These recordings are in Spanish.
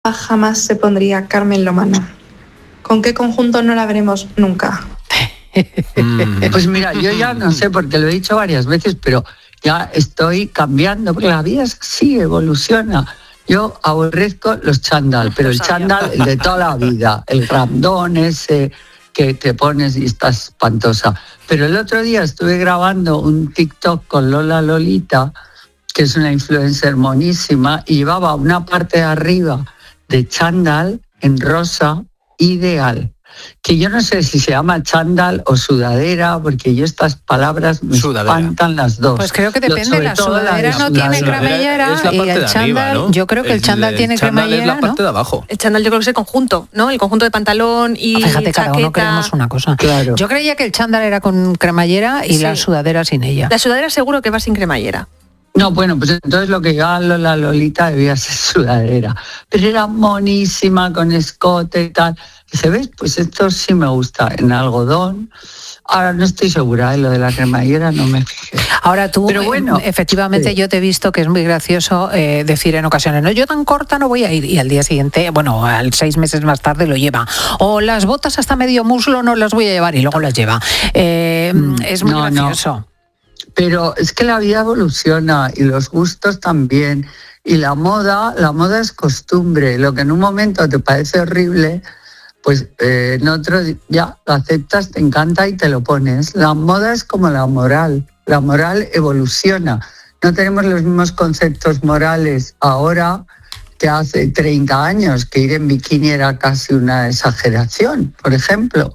jamás se pondría Carmen Lomana? ¿Con qué conjunto no la veremos nunca? Pues mira, yo ya no sé, porque lo he dicho varias veces, pero ya estoy cambiando, porque la vida es así, evoluciona. Yo aborrezco los chándal, pero el chándal el de toda la vida, el grandón ese que te pones y estás espantosa. Pero el otro día estuve grabando un TikTok con Lola Lolita, que es una influencer monísima, y llevaba una parte de arriba de chándal en rosa ideal, que yo no sé si se llama chándal o sudadera, porque yo estas palabras me espantan las dos. Pues creo que depende, la sudadera no tiene cremallera y el chándal, arriba, ¿no? Yo creo que el chándal tiene cremallera, es la parte de abajo. El chándal yo creo que es el conjunto, ¿no? El conjunto de pantalón y fíjate, chaqueta. Cada uno queremos una cosa. Claro. Yo creía que el chándal era con cremallera y la sudadera sin ella. La sudadera seguro que va sin cremallera. No, bueno, pues entonces lo que llevaba la Lolita debía ser sudadera. Pero era monísima, con escote y tal. ¿Se ves? Pues esto sí me gusta, en algodón. Ahora no estoy segura, lo de la cremallera no me fijé. Ahora tú, pero bueno, efectivamente, yo te he visto que es muy gracioso decir en ocasiones, no, yo tan corta no voy a ir, y al día siguiente, bueno, 6 meses más tarde lo lleva. O las botas hasta medio muslo no las voy a llevar y luego las lleva. Es muy gracioso. No. Pero es que la vida evoluciona y los gustos también. Y la moda es costumbre. Lo que en un momento te parece horrible, pues en otro ya lo aceptas, te encanta y te lo pones. La moda es como la moral. La moral evoluciona. No tenemos los mismos conceptos morales ahora que hace 30 años, que ir en bikini era casi una exageración, por ejemplo.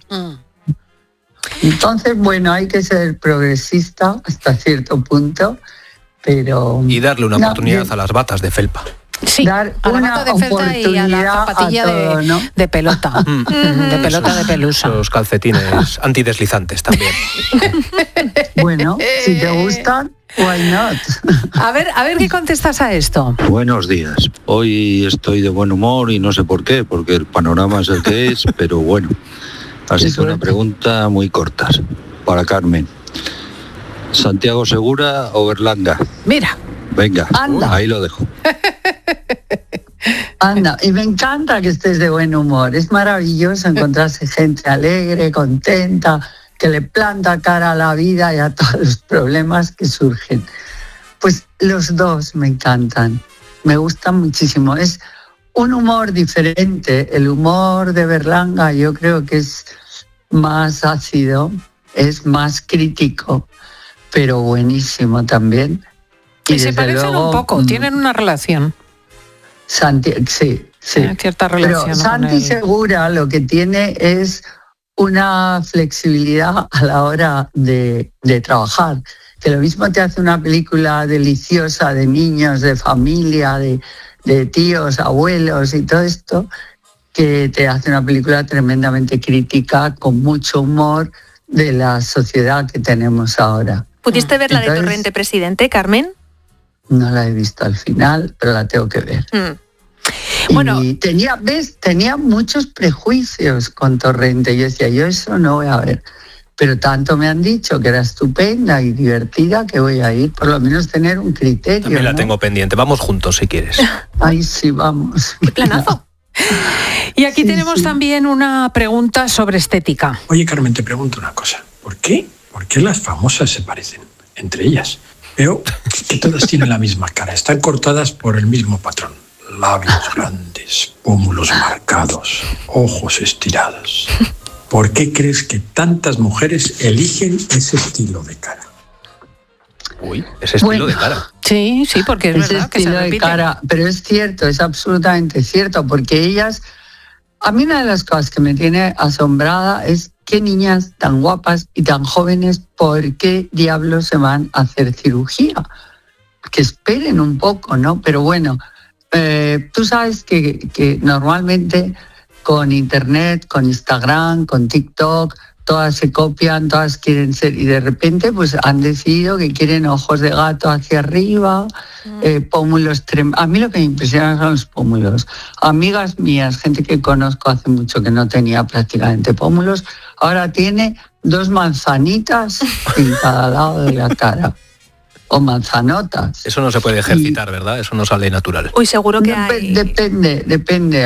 Entonces, bueno, hay que ser progresista hasta cierto punto, pero... Y darle una oportunidad a las batas de felpa. Sí, dar a la una bata de felpa y a la zapatilla todo, ¿no? de pelota, de pelota de pelusa. Los calcetines antideslizantes también. Bueno, si te gustan, why not? A ver qué contestas a esto. Buenos días. Hoy estoy de buen humor y no sé por qué, porque el panorama es el que es, pero bueno. Así que una pregunta muy corta para Carmen. ¿Santiago Segura o Berlanga? Mira. Venga, anda. Ahí lo dejo. Anda, y me encanta que estés de buen humor. Es maravilloso encontrarse gente alegre, contenta, que le planta cara a la vida y a todos los problemas que surgen. Pues los dos me encantan, me gustan muchísimo. Es un humor diferente. El humor de Berlanga yo creo que es más ácido, es más crítico, pero buenísimo también. Y se parecen un poco, tienen una relación. Sí. Cierta relación. Pero Santi Segura lo que tiene es una flexibilidad a la hora de trabajar. Que lo mismo te hace una película deliciosa de niños, de familia, de tíos, abuelos y todo esto, que te hace una película tremendamente crítica, con mucho humor de la sociedad que tenemos ahora. ¿Pudiste ver la de Torrente, presidente, Carmen? No la he visto al final, pero la tengo que ver. Bueno, y tenía muchos prejuicios con Torrente. Yo decía, yo eso no voy a ver. Pero tanto me han dicho que era estupenda y divertida que voy a ir, por lo menos tener un criterio. También la ¿no? tengo pendiente. Vamos juntos si quieres. Ay, sí, vamos. ¡Qué planazo! Y aquí tenemos también una pregunta sobre estética. Oye, Carmen, te pregunto una cosa. ¿Por qué las famosas se parecen entre ellas? Veo que todas tienen la misma cara. Están cortadas por el mismo patrón. Labios grandes, pómulos marcados, ojos estirados. ¿Por qué crees que tantas mujeres eligen ese estilo de cara? Uy, ese estilo de cara. Sí, porque es verdad que se repite. De cara, pero es cierto, es absolutamente cierto, porque ellas... A mí una de las cosas que me tiene asombrada es qué niñas tan guapas y tan jóvenes, ¿por qué diablos se van a hacer cirugía? Que esperen un poco, ¿no? Pero bueno, tú sabes que normalmente con Internet, con Instagram, con TikTok, todas se copian, todas quieren ser, y de repente pues han decidido que quieren ojos de gato hacia arriba, pómulos tremendos. A mí lo que me impresiona son los pómulos. Amigas mías, gente que conozco hace mucho que no tenía prácticamente pómulos, ahora tiene 2 manzanitas en cada lado de la cara. o manzanotas. Eso no se puede ejercitar, ¿verdad? Eso no sale natural. Uy, seguro que hay... Depende.